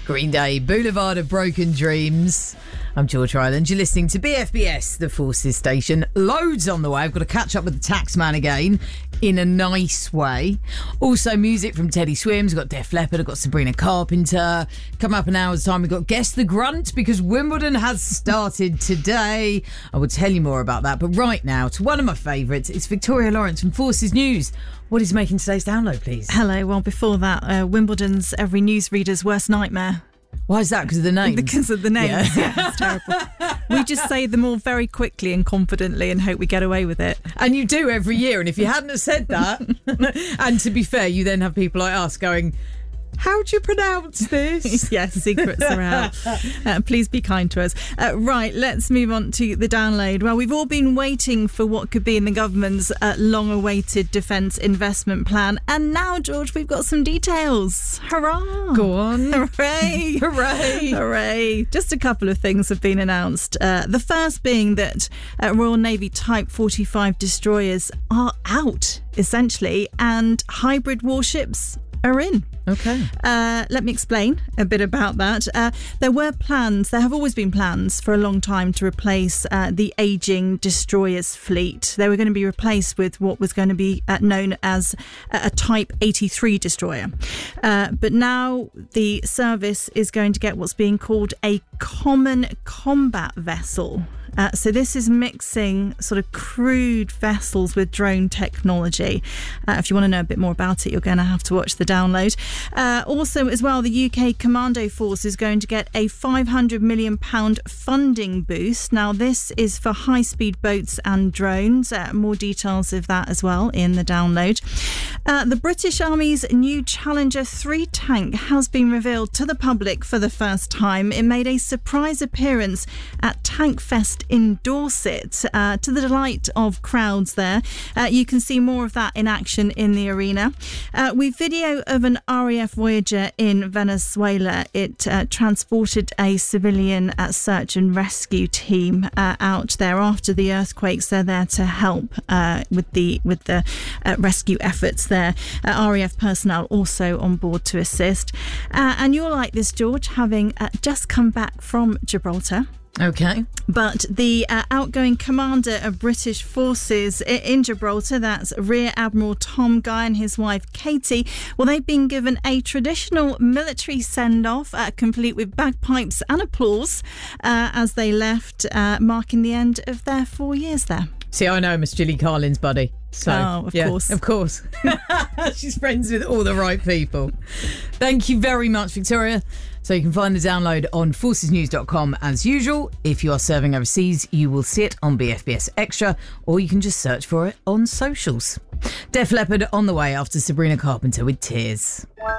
Green Day, Boulevard of Broken Dreams. I'm George Ryland. You're listening to BFBS, the Forces station. Loads on the way. I've got to catch up with the tax man again in a nice way. Also, music from Teddy Swims. I've got Def Leppard. I've got Sabrina Carpenter. Coming up in an hour's time, we've got Guess the Grunt because Wimbledon has started today. I will tell you more about that. But right now, to one of my favourites, it's Victoria Lawrence from Forces News. What is making today's download, please? Hello. Well, before that, Wimbledon's every newsreader's worst nightmare. Why is that? Because of the names? Because of the names. Yeah, it's terrible. We just say them all very quickly and confidently and hope we get away with it. And you do every year. And if you hadn't have said that, and to be fair, you then have people like us going, how do you pronounce this? Yes, secrets are out. Please be kind to us. Right, let's move on to the download. Well, we've all been waiting for what could be in the government's long-awaited defence investment plan. And now, George, we've got some details. Hurrah! Go on. Hooray! Hooray! Hooray! Just a couple of things have been announced. The first being that Royal Navy Type 45 destroyers are out, essentially, and hybrid warships are in. Okay. Let me explain a bit about that. There have always been plans for a long time to replace the ageing destroyers fleet. They were going to be replaced with what was going to be known as a Type 83 destroyer. But now the service is going to get what's being called a common combat vessel. So this is mixing sort of crewed vessels with drone technology. If you want to know a bit more about it, you're going to have to watch the download. Also, as well, the UK Commando Force is going to get a £500 million funding boost. Now, this is for high-speed boats and drones. More details of that as well in the download. The British Army's new Challenger 3 tank has been revealed to the public for the first time. It made a surprise appearance at Tank Fest in Dorset, to the delight of crowds there. You can see more of that in action in the arena. With video of an RAF Voyager in Venezuela. It transported a civilian search and rescue team out there after the earthquakes. They're there to help with the rescue efforts there. RAF personnel also on board to assist. And you're like this, George, having just come back from Gibraltar. Okay. But the outgoing commander of British forces in Gibraltar, that's Rear Admiral Tom Guy and his wife Katie, well, they've been given a traditional military send-off, complete with bagpipes and applause, as they left, marking the end of their 4 years there. See, I know Miss Gilly Carlin's buddy. So, of course. Of course. She's friends with all the right people. Thank you very much, Victoria. So you can find the download on forcesnews.com as usual. If you are serving overseas, you will see it on BFBS Extra, or you can just search for it on socials. Def Leppard on the way after Sabrina Carpenter with Tears.